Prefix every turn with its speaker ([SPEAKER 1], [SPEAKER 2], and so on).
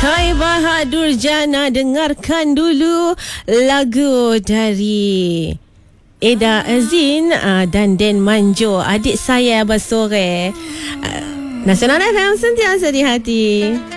[SPEAKER 1] Hai Bahadur Jana, dengarkan dulu lagu dari Eda Azin dan Den Manjo, adik saya Abah Sore. Nasional FM sentiasa di hati.